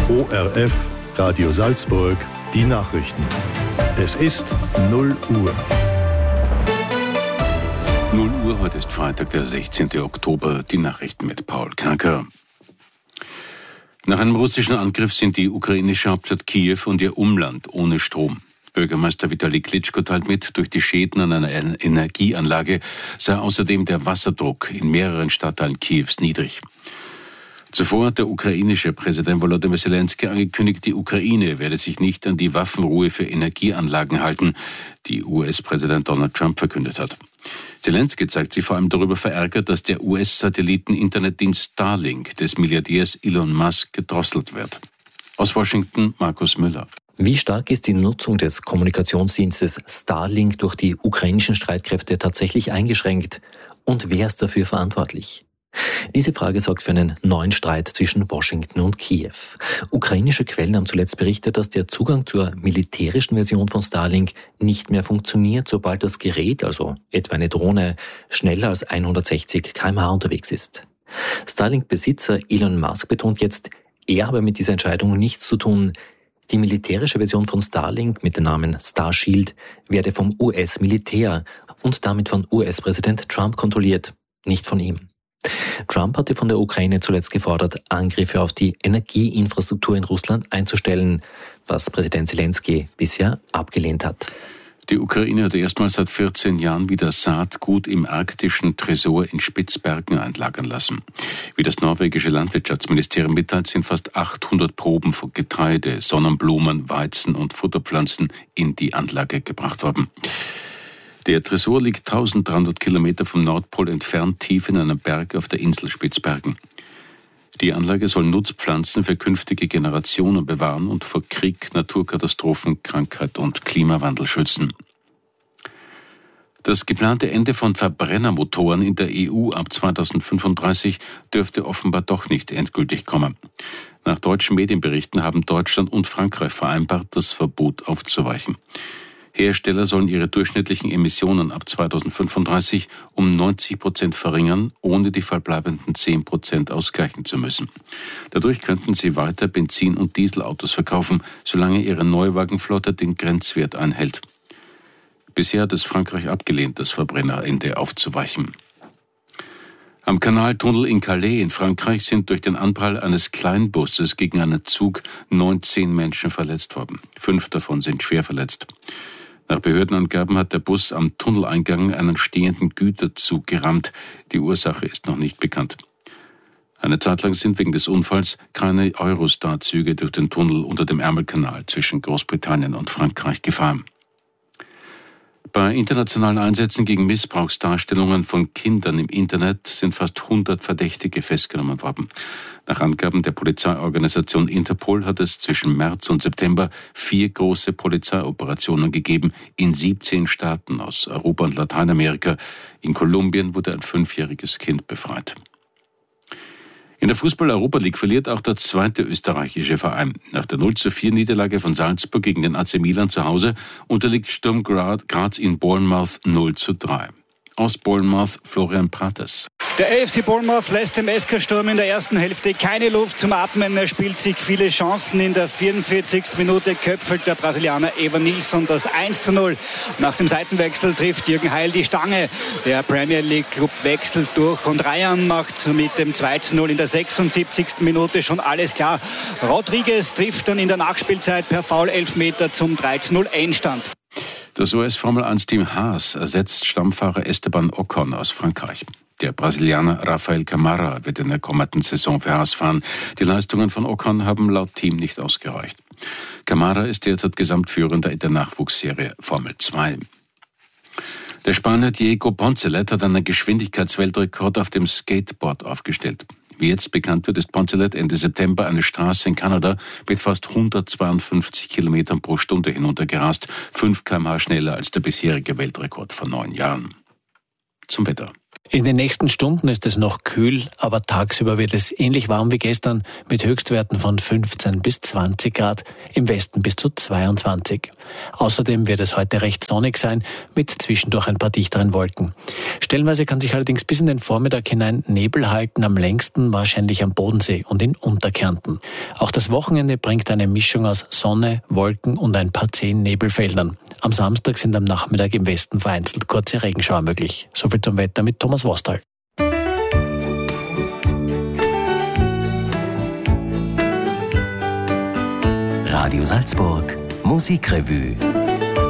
ORF Radio Salzburg, die Nachrichten. Es ist 0 Uhr. 0 Uhr, heute ist Freitag, der 16. Oktober, die Nachrichten mit Paul Kerker. Nach einem russischen Angriff sind die ukrainische Hauptstadt Kiew und ihr Umland ohne Strom. Bürgermeister Vitali Klitschko teilt mit, durch die Schäden an einer Energieanlage sei außerdem der Wasserdruck in mehreren Stadtteilen Kiews niedrig. Zuvor hat der ukrainische Präsident Volodymyr Zelensky angekündigt, die Ukraine werde sich nicht an die Waffenruhe für Energieanlagen halten, die US-Präsident Donald Trump verkündet hat. Zelensky zeigt sich vor allem darüber verärgert, dass der US-Satelliten-Internetdienst Starlink des Milliardärs Elon Musk gedrosselt wird. Aus Washington, Markus Müller. Wie stark ist die Nutzung des Kommunikationsdienstes Starlink durch die ukrainischen Streitkräfte tatsächlich eingeschränkt? Und wer ist dafür verantwortlich? Diese Frage sorgt für einen neuen Streit zwischen Washington und Kiew. Ukrainische Quellen haben zuletzt berichtet, dass der Zugang zur militärischen Version von Starlink nicht mehr funktioniert, sobald das Gerät, also etwa eine Drohne, schneller als 160 km/h unterwegs ist. Starlink-Besitzer Elon Musk betont jetzt, er habe mit dieser Entscheidung nichts zu tun. Die militärische Version von Starlink mit dem Namen Starshield werde vom US-Militär und damit von US-Präsident Trump kontrolliert, nicht von ihm. Trump hatte von der Ukraine zuletzt gefordert, Angriffe auf die Energieinfrastruktur in Russland einzustellen, was Präsident Zelensky bisher abgelehnt hat. Die Ukraine hat erstmals seit 14 Jahren wieder Saatgut im arktischen Tresor in Spitzbergen einlagern lassen. Wie das norwegische Landwirtschaftsministerium mitteilt, sind fast 800 Proben von Getreide, Sonnenblumen, Weizen und Futterpflanzen in die Anlage gebracht worden. Der Tresor liegt 1300 Kilometer vom Nordpol entfernt, tief in einem Berg auf der Insel Spitzbergen. Die Anlage soll Nutzpflanzen für künftige Generationen bewahren und vor Krieg, Naturkatastrophen, Krankheit und Klimawandel schützen. Das geplante Ende von Verbrennermotoren in der EU ab 2035 dürfte offenbar doch nicht endgültig kommen. Nach deutschen Medienberichten haben Deutschland und Frankreich vereinbart, das Verbot aufzuweichen. Hersteller sollen ihre durchschnittlichen Emissionen ab 2035 um 90% verringern, ohne die verbleibenden 10% ausgleichen zu müssen. Dadurch könnten sie weiter Benzin- und Dieselautos verkaufen, solange ihre Neuwagenflotte den Grenzwert einhält. Bisher hat es Frankreich abgelehnt, das Verbrennerende aufzuweichen. Am Kanaltunnel in Calais in Frankreich sind durch den Anprall eines Kleinbusses gegen einen Zug 19 Menschen verletzt worden. 5 davon sind schwer verletzt. Nach Behördenangaben hat der Bus am Tunneleingang einen stehenden Güterzug gerammt. Die Ursache ist noch nicht bekannt. Eine Zeit lang sind wegen des Unfalls keine Eurostar-Züge durch den Tunnel unter dem Ärmelkanal zwischen Großbritannien und Frankreich gefahren. Bei internationalen Einsätzen gegen Missbrauchsdarstellungen von Kindern im Internet sind fast 100 Verdächtige festgenommen worden. Nach Angaben der Polizeiorganisation Interpol hat es zwischen März und September 4 große Polizeioperationen gegeben in 17 Staaten aus Europa und Lateinamerika. In Kolumbien wurde ein 5-jähriges Kind befreit. In der Fußball-Europa League verliert auch der zweite österreichische Verein. Nach der 0:4 von Salzburg gegen den AC Milan zu Hause unterliegt Sturm Graz in Bournemouth 0:3. Aus Bournemouth Florian Prates. Der AFC Bournemouth lässt dem SK Sturm in der ersten Hälfte keine Luft zum Atmen. Er spielt sich viele Chancen. In der 44. Minute köpfelt der Brasilianer Evan Nilsson das 1:0. Nach dem Seitenwechsel trifft Jürgen Heil die Stange. Der Premier League Club wechselt durch und Ryan macht mit dem 2:0 in der 76. Minute schon alles klar. Rodriguez trifft dann in der Nachspielzeit per Foul-Elfmeter zum 3:0 Endstand. Das US-Formel-1-Team Haas ersetzt Stammfahrer Esteban Ocon aus Frankreich. Der Brasilianer Rafael Camara wird in der kommenden Saison für Haas fahren. Die Leistungen von Ocon haben laut Team nicht ausgereicht. Camara ist derzeit Gesamtführender in der Nachwuchsserie Formel 2. Der Spanier Diego Poncelet hat einen Geschwindigkeitsweltrekord auf dem Skateboard aufgestellt. Wie jetzt bekannt wird, ist Poncelet Ende September eine Straße in Kanada mit fast 152 Kilometern pro Stunde hinuntergerast, 5 km/h schneller als der bisherige Weltrekord vor 9 Jahren. Zum Wetter. In den nächsten Stunden ist es noch kühl, aber tagsüber wird es ähnlich warm wie gestern mit Höchstwerten von 15 bis 20 Grad, im Westen bis zu 22. Außerdem wird es heute recht sonnig sein, mit zwischendurch ein paar dichteren Wolken. Stellenweise kann sich allerdings bis in den Vormittag hinein Nebel halten, am längsten wahrscheinlich am Bodensee und in Unterkärnten. Auch das Wochenende bringt eine Mischung aus Sonne, Wolken und ein paar zähen Nebelfeldern. Am Samstag sind am Nachmittag im Westen vereinzelt kurze Regenschauer möglich. Soviel zum Wetter mit Thomas Wostal. Radio Salzburg Musikrevue.